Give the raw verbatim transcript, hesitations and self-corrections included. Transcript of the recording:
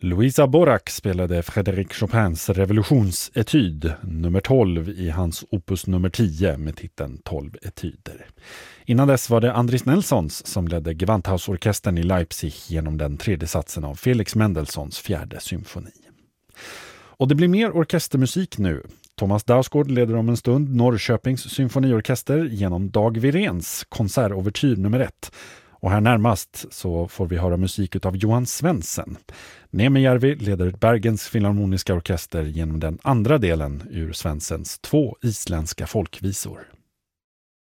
Louisa Borac spelade Frédéric Chopins revolutionsetyd nummer tolv i hans opus nummer tio med titeln tolv etyder. Innan dess var det Andris Nelsons som ledde Gewandhausorkestern i Leipzig genom den tredje satsen av Felix Mendelssohns fjärde symfoni. Och det blir mer orkestermusik nu. Thomas Dausgård leder om en stund Norrköpings symfoniorkester genom Dag Viréns konsertovertyr nummer ett. Och här närmast så får vi höra musik av Johan Svensson. Niemijärvi leder Bergens filharmoniska orkester genom den andra delen ur Svenssons två isländska folkvisor.